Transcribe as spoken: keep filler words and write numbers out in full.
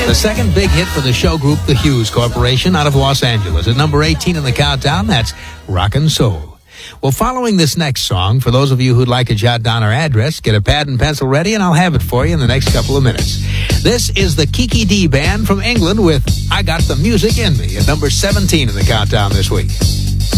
The second big hit for the show group, the Hughes Corporation, out of Los Angeles. At number eighteen in the countdown, that's Rockin' Soul. Well, following this next song, for those of you who'd like to jot down our address, get a pad and pencil ready, and I'll have it for you in the next couple of minutes. This is the Kiki D Band from England with I Got the Music in Me, at number seventeen in the countdown this week.